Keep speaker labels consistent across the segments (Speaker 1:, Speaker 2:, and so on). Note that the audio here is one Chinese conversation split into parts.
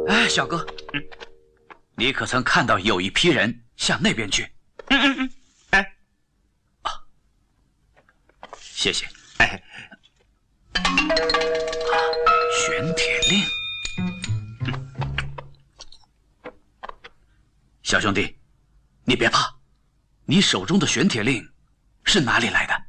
Speaker 1: 哎，小哥，你可曾看到有一批人向那边去？
Speaker 2: 哎，
Speaker 1: 啊，谢谢。
Speaker 2: 哎，
Speaker 1: 玄铁令。小兄弟，你别怕，你手中的玄铁令是哪里来的？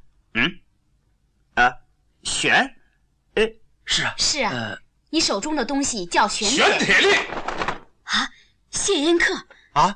Speaker 2: 玄？
Speaker 1: 是啊，
Speaker 3: 是啊，你手中的东西叫玄
Speaker 2: 铁令
Speaker 3: 啊，谢烟客
Speaker 2: 啊。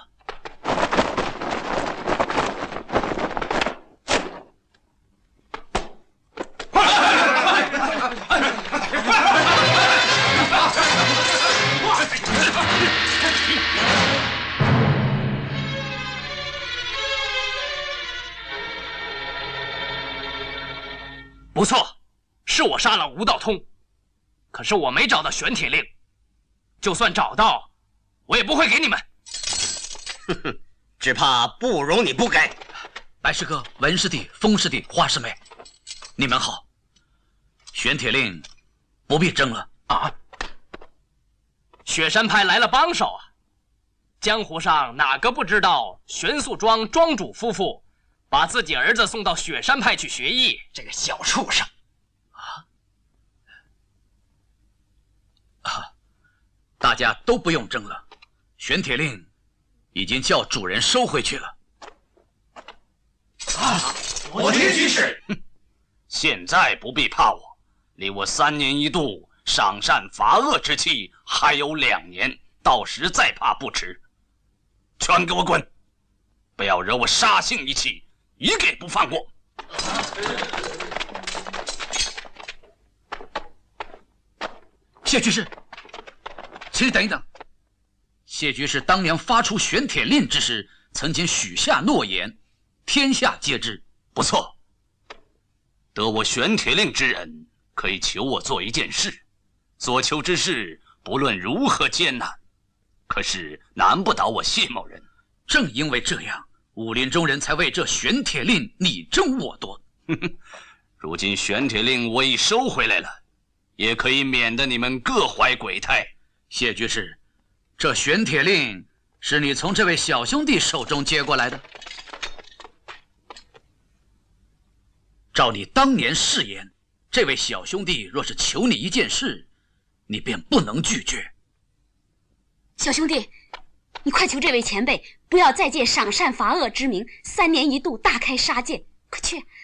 Speaker 4: 不错，是我杀了吴道通，可是我没找到玄铁令，就算找到，我也不会给你们。
Speaker 2: 哼哼，只怕不容你不给。
Speaker 1: 白师哥、文师弟、风师弟、花师妹，你们好。玄铁令不必争了啊！
Speaker 4: 雪山派来了帮手啊！江湖上哪个不知道玄素庄庄主夫妇把自己儿子送到雪山派去学艺？
Speaker 2: 这个小畜生！
Speaker 1: 大家都不用争了，玄铁令已经叫主人收回去了。
Speaker 2: 我听军师。
Speaker 5: 现在不必怕我，离我3年1度赏善罚恶之期还有2年，到时再怕不迟。全给我滚！不要惹我杀性一气，一个也不放过。
Speaker 1: 谢居士，请你等一等。谢居士当年发出玄铁令之时，曾经许下诺言，天下皆知。
Speaker 5: 不错，得我玄铁令之人，可以求我做一件事。所求之事，不论如何艰难，可是难不倒我谢某人。
Speaker 1: 正因为这样，武林中人才为这玄铁令你争我夺。
Speaker 5: 如今玄铁令我已收回来了，也可以免得你们各怀鬼胎。
Speaker 1: 谢居士，这玄铁令是你从这位小兄弟手中接过来的。照你当年誓言，这位小兄弟若是求你一件事，你便不能拒绝。
Speaker 3: 小兄弟，你快求这位前辈不要再借赏善罚恶之名3年1度大开杀戒，快去！